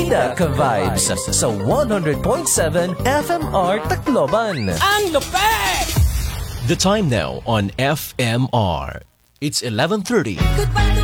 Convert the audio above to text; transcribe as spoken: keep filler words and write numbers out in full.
Bida ka Vibes sa one hundred point seven F M R Tacloban. Ang lupet! The time now on F M R. It's eleven thirty.